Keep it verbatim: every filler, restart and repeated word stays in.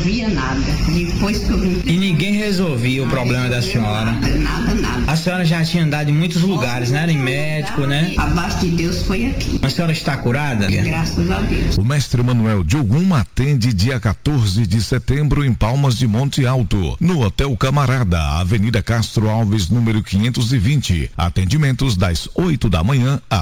resolvia nada. Depois que eu vim... E ninguém resolvia o problema da senhora? Nada, nada, nada. A senhora já tinha andado em muitos lugares, né? Era em médico, né? Abaixo de Deus foi aqui. A senhora está curada? Graças a Deus. O mestre Manuel de Ogum atende dia quatorze de setembro em Palmas de Monte Alto, no Hotel Camarada, Avenida Castro Alves, número quinhentos e vinte. Atendimentos das oito da manhã às